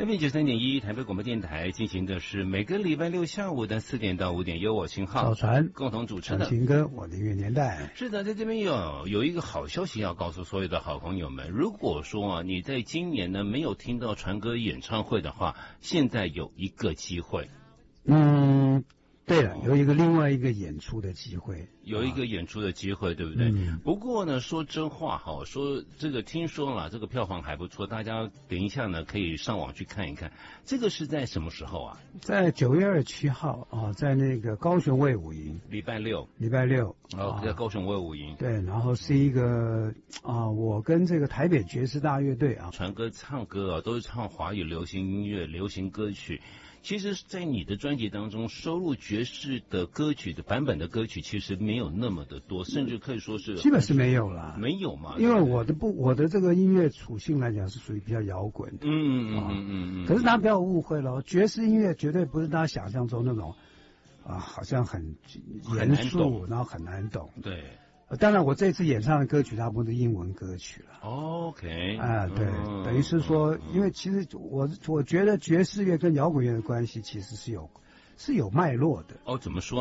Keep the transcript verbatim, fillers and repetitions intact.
F M 九三点一台北广播电台进行的是每个礼拜六下午的四点到五点，由我秦浩赵传共同主持的情歌我的音乐年代。 是的，在这边有有一个好消息要告诉所有的好朋友们，如果说啊你在今年呢没有听到传哥演唱会的话，现在有一个机会。 嗯，对了，有一个另外一个演出的机会， 有一个演出的机会，对不对？ 嗯、 不过呢，说真话哈，说这个听说了，这个票房还不错，大家等一下呢可以上网去看一看。这个是在什么时候啊？ 在九月二十七号啊，在那个高雄卫武营， 礼拜六， 礼拜六哦，在高雄卫武营。 对，然后是一个啊，我跟这个台北爵士大乐队啊， 传哥唱歌啊，都是唱华语流行音乐、流行歌曲。其实，在你的专辑当中，收录爵士的歌曲的版本的歌曲，其实没有那么的多，甚至可以说是基本是没有啦， 没有嘛。 因为我的不，我的这个音乐属性来讲是属于比较摇滚的。 嗯嗯嗯嗯嗯。 可是大家不要误会了，爵士音乐绝对不是大家想象中那种啊，好像很严肃，然后很难懂。 对。 当然，我这次演唱的歌曲大部分是英文歌曲了。 OK， 啊，对， 嗯、 等于是说，因为其实我我觉得爵士乐跟摇滚乐的关系其实是有是有脉络的。 哦，怎么说呢？